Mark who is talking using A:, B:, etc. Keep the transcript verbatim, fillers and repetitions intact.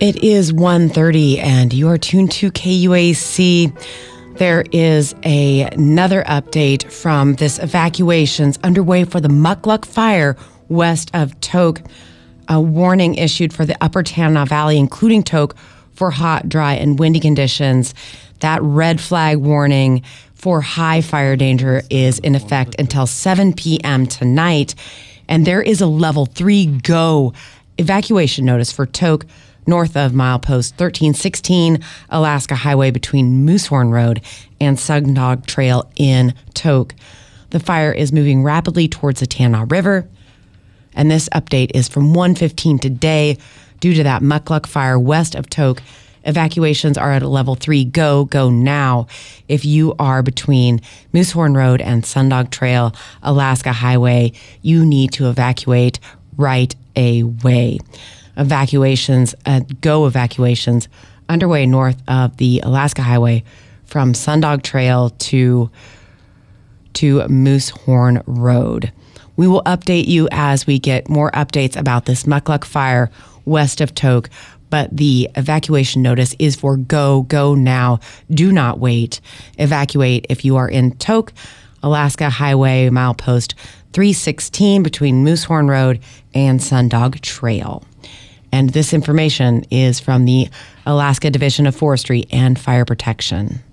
A: It is one thirty and you are tuned to K U A C. There is a, another update from this evacuations underway for the Mukluk fire west of Tok. A warning issued for the Upper Tanana Valley, including Tok, for hot, dry, and windy conditions. That red flag warning for high fire danger is in effect until seven p.m. tonight. And there is a level three go evacuation notice for Tok, north of milepost thirteen sixteen Alaska Highway between Moosehorn Road and Sundog Trail in Tok. The fire is moving rapidly towards the Tanana River, and this update is from one fifteen today. Due to that Mukluk fire west of Tok, evacuations are at a level three go, go now. If you are between Moosehorn Road and Sundog Trail, Alaska Highway, you need to evacuate right away. Evacuations, uh, go evacuations underway north of the Alaska Highway from Sundog Trail to, to Moosehorn Road. We will update you as we get more updates about this Mukluk fire west of Tok, but the evacuation notice is for go, go now. Do not wait. Evacuate if you are in Tok, Alaska Highway, milepost three sixteen between Moosehorn Road and Sundog Trail. And this information is from the Alaska Division of Forestry and Fire Protection.